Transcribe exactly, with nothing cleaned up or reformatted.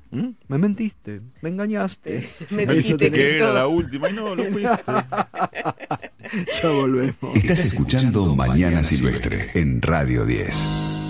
¿Mm? Me mentiste, me engañaste. Me dijiste que era la última y no, no fuiste. Ya volvemos. Estás escuchando Mañana Silvestre en Radio diez.